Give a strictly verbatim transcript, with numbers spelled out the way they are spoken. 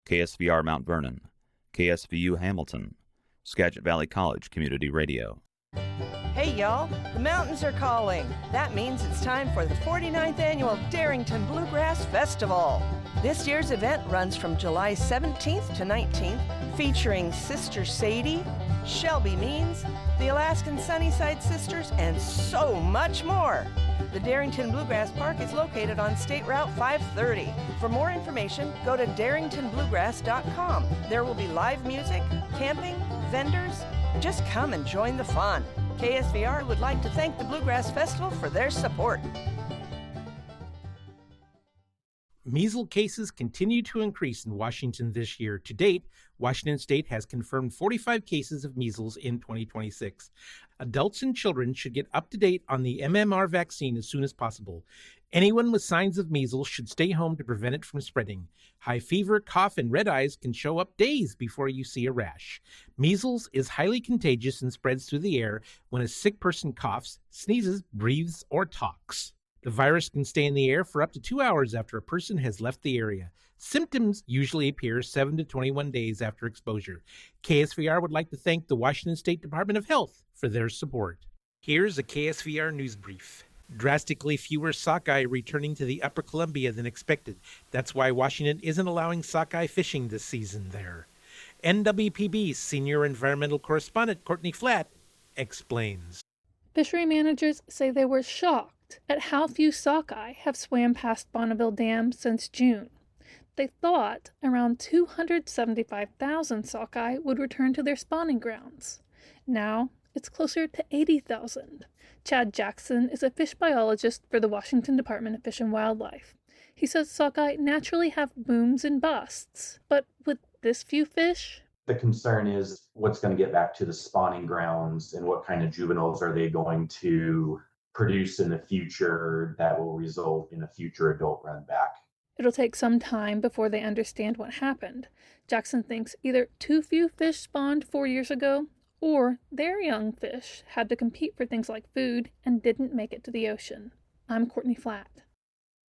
K S V R Mount Vernon, K S V U Hamilton, Skagit Valley College Community Radio. Hey y'all, the mountains are calling. That means it's time for the forty-ninth Annual Darrington Bluegrass Festival. This year's event runs from July seventeenth to nineteenth, featuring Sister Sadie, Shelby Means, the Alaskan Sunnyside Sisters, and so much more. The Darrington Bluegrass Park is located on State Route five thirty. For more information, go to darrington bluegrass dot com. There will be live music, camping, vendors. Just come and join the fun. K S V R would like to thank the Bluegrass Festival for their support. Measles cases continue to increase in Washington this year. To date, Washington State has confirmed forty-five cases of measles in twenty twenty-six. Adults and children should get up to date on the M M R vaccine as soon as possible. Anyone with signs of measles should stay home to prevent it from spreading. High fever, cough, and red eyes can show up days before you see a rash. Measles is highly contagious and spreads through the air when a sick person coughs, sneezes, breathes, or talks. The virus can stay in the air for up to two hours after a person has left the area. Symptoms usually appear seven to twenty-one days after exposure. K S V R would like to thank the Washington State Department of Health for their support. Here's a K S V R news brief. Drastically fewer sockeye returning to the Upper Columbia than expected. That's why Washington isn't allowing sockeye fishing this season there. N W P B senior environmental correspondent Courtney Flatt explains. Fishery managers say they were shocked at how few sockeye have swam past Bonneville Dam since June. They thought around two hundred seventy-five thousand sockeye would return to their spawning grounds. Now it's closer to eighty thousand. Chad Jackson is a fish biologist for the Washington Department of Fish and Wildlife. He says sockeye naturally have booms and busts, but with this few fish, the concern is what's going to get back to the spawning grounds and what kind of juveniles are they going to produce in the future that will result in a future adult run back. It'll take some time before they understand what happened. Jackson thinks either too few fish spawned four years ago, or their young fish had to compete for things like food and didn't make it to the ocean. I'm Courtney Flatt.